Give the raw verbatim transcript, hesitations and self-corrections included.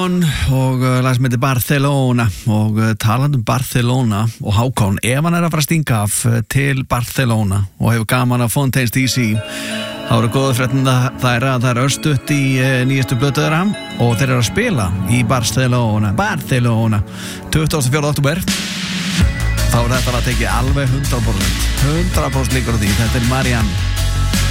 og uh, lag sem heitir Barcelona og uh, talandi um Barcelona og Hákon, ef hann er að fara að stinga af uh, til Barcelona og hefur gaman af Fontaines D C þá eru góða fréttina þær að það er örstutt í uh, nýjastu blötu þeirra og þeir eru að spila í Barcelona Barcelona tuttugasta og fjórða október þá er þetta að tekið alveg hundrað prósent hundrað prósent líkur á því, þetta er Marianne